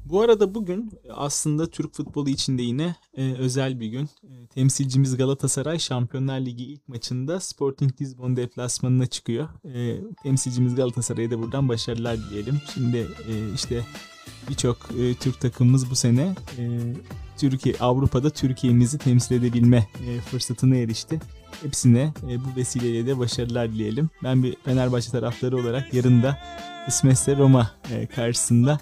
Bu arada bugün aslında Türk futbolu için de yine özel bir gün. Temsilcimiz Galatasaray Şampiyonlar Ligi ilk maçında Sporting Lisbon deplasmanına çıkıyor. Temsilcimiz Galatasaray'a da buradan başarılar dileyelim. Şimdi işte birçok Türk takımımız bu sene Avrupa'da Türkiye'mizi temsil edebilme fırsatına erişti. Hepsine bu vesileyle de başarılar dileyelim. Ben bir Fenerbahçe taraftarı olarak yarın da kısmetse Roma karşısında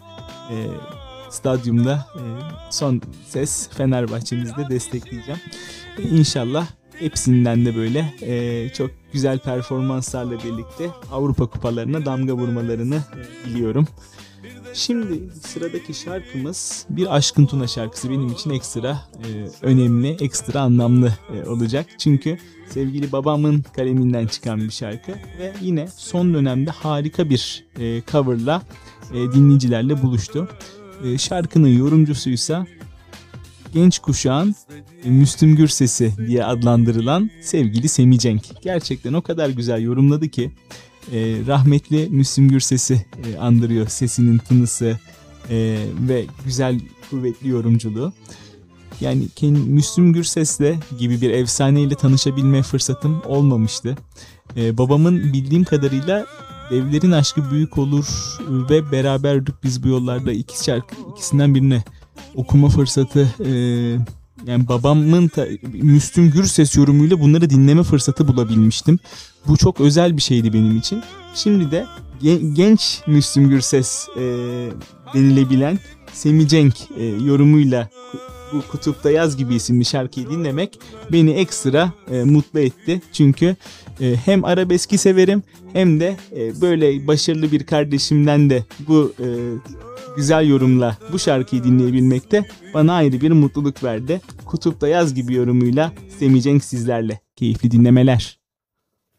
stadyumda son ses Fenerbahçe'mizde destekleyeceğim. İnşallah hepsinden de böyle çok güzel performanslarla birlikte Avrupa kupalarına damga vurmalarını diliyorum. Şimdi sıradaki şarkımız bir Aşkın Tuna şarkısı. Benim için ekstra önemli, ekstra anlamlı olacak. Çünkü sevgili babamın kaleminden çıkan bir şarkı ve yine son dönemde harika bir coverla dinleyicilerle buluştu. Şarkının yorumcusuysa genç kuşağın Müslüm Gürses'i diye adlandırılan sevgili Semih Cenk. Gerçekten o kadar güzel yorumladı ki rahmetli Müslüm Gürses'i andırıyor sesinin tınısı ve güzel kuvvetli yorumculuğu. Yani Müslüm Gürses'le gibi bir efsaneyle tanışabilme fırsatım olmamıştı. Babamın bildiğim kadarıyla Devlerin Aşkı Büyük Olur ve Beraberdik Biz Bu Yollarda ikisinden birini okuma fırsatı yani babamın Müslüm Gürses yorumuyla bunları dinleme fırsatı bulabilmiştim. Bu çok özel bir şeydi benim için. Şimdi de genç Müslüm Gürses denilebilen Semih Cenk yorumuyla bu Kutupta Yaz Gibi isimli şarkıyı dinlemek beni ekstra mutlu etti. Çünkü hem arabeski severim hem de böyle başarılı bir kardeşimden de bu güzel yorumla bu şarkıyı dinleyebilmek de bana ayrı bir mutluluk verdi. Kutupta Yaz Gibi yorumuyla Semih Cenk sizlerle. Keyifli dinlemeler.